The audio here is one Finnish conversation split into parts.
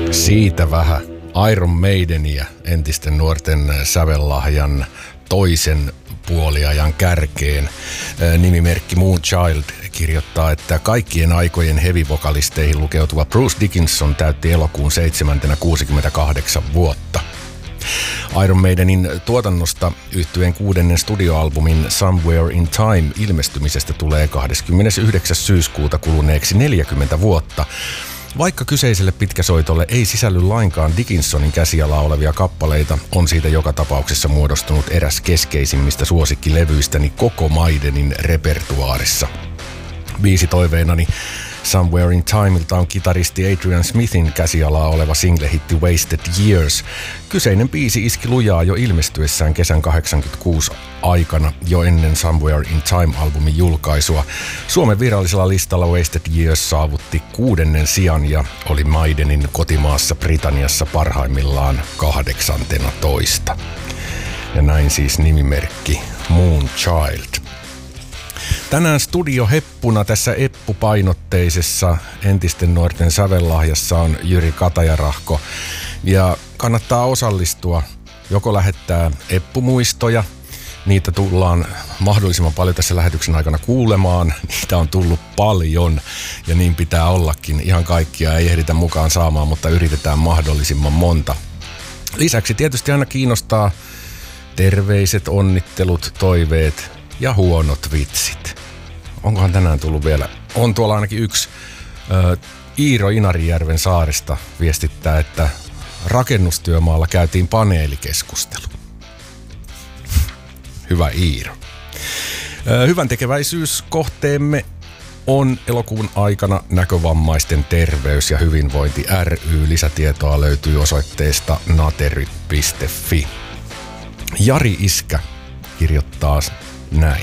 Siitä vähän Iron Maideniä, entisten nuorten sävellahjan toisen puoliajan kärkeen. Nimimerkki Moonchild kirjoittaa, että kaikkien aikojen heavy-vokalisteihin lukeutuva Bruce Dickinson täytti elokuun 7. 68 vuotta. Iron Maidenin tuotannosta yhtyeen 6. studioalbumin Somewhere in Time ilmestymisestä tulee 29. syyskuuta kuluneeksi 40 vuotta. Vaikka kyseiselle pitkäsoitolle ei sisälly lainkaan Dickinsonin käsialaa olevia kappaleita, on siitä joka tapauksessa muodostunut eräs keskeisimmistä suosikkilevyistäni koko Maidenin repertuaarissa. Biisi toiveenani Somewhere in Timeilta on kitaristi Adrian Smithin käsialaa oleva single-hitti Wasted Years. Kyseinen biisi iski lujaa jo ilmestyessään kesän 86 aikana, jo ennen Somewhere in Time-albumin julkaisua. Suomen virallisella listalla Wasted Years saavutti 6. sijan ja oli Maidenin kotimaassa Britanniassa parhaimmillaan 18. Ja näin siis nimimerkki Moonchild. Tänään studioheppuna tässä eppupainotteisessa entisten nuorten sävellahjassa on Jyri Katajarahko. Ja kannattaa osallistua, joko lähettää eppumuistoja, niitä tullaan mahdollisimman paljon tässä lähetyksen aikana kuulemaan. Niitä on tullut paljon ja niin pitää ollakin. Ihan kaikkia ei ehditä mukaan saamaan, mutta yritetään mahdollisimman monta. Lisäksi tietysti aina kiinnostaa terveiset, onnittelut, toiveet ja huonot vitsit. Onkohan tänään tullut vielä? On tuolla ainakin yksi. Iiro Inarijärven saaresta viestittää, että rakennustyömaalla käytiin paneelikeskustelu. Hyvä Iiro. Hyvän tekeväisyyskohteemme on elokuun aikana Näkövammaisten terveys ja hyvinvointi ry. Lisätietoa löytyy osoitteesta natery.fi. Jari Iskä kirjoittaa näin.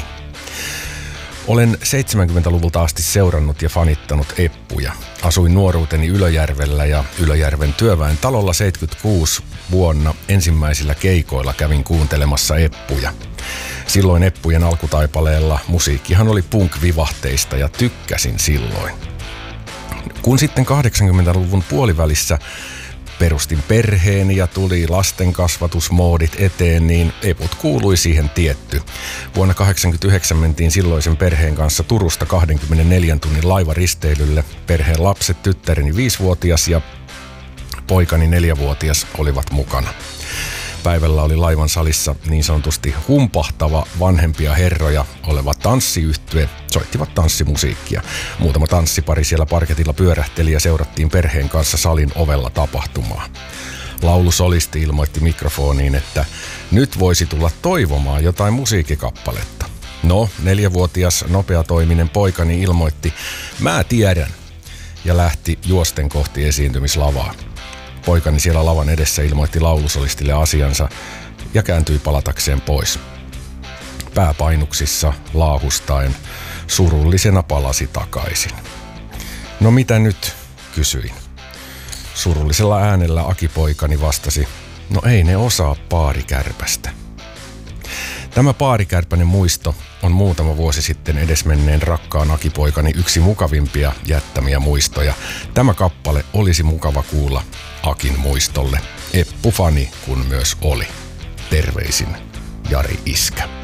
Olen 70-luvulta asti seurannut ja fanittanut eppuja. Asuin nuoruuteni Ylöjärvellä ja Ylöjärven työväen talolla 76 vuonna ensimmäisillä keikoilla kävin kuuntelemassa eppuja. Silloin eppujen alkutaipaleella musiikkihan oli punk-vivahteista ja tykkäsin silloin. Kun sitten 80-luvun puolivälissä perustin perheeni ja tuli lastenkasvatusmoodit eteen, niin eput kuului siihen tietty. Vuonna 1989 mentiin silloisen perheen kanssa Turusta 24 tunnin laivaristeilylle. Perheen lapset, tyttäreni 5-vuotias ja poikani 4-vuotias olivat mukana. Päivällä oli laivan salissa niin sanotusti humpahtava vanhempia herroja oleva tanssiyhtye, soittivat tanssimusiikkia. Muutama tanssipari siellä parketilla pyörähteli ja seurattiin perheen kanssa salin ovella tapahtumaa. Laulusolisti ilmoitti mikrofoniin, että nyt voisi tulla toivomaan jotain musiikkikappaletta. No, 4-vuotias nopeatoiminen poikani ilmoitti, mä tiedän, ja lähti juosten kohti esiintymislavaa. Poikani siellä lavan edessä ilmoitti laulusolistille asiansa ja kääntyi palatakseen pois. Pääpainuksissa laahustaen surullisena palasi takaisin. No mitä nyt, kysyin. Surullisella äänellä Aki-poikani vastasi, no ei ne osaa paarikärpästä. Tämä paarikärpäinen muisto on muutama vuosi sitten edesmenneen rakkaan Aki-poikani yksi mukavimpia jättämiä muistoja. Tämä kappale olisi mukava kuulla Akin muistolle. Eppu-fani kun myös oli. Terveisin Jari Iskä.